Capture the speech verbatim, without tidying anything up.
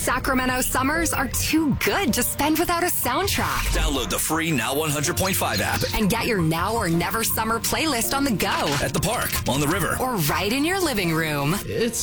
Sacramento summers are too good to spend without a soundtrack. Download the free Now one hundred point five app. And get your Now or Never Summer playlist on the go. At the park, on the river. Or right in your living room. It's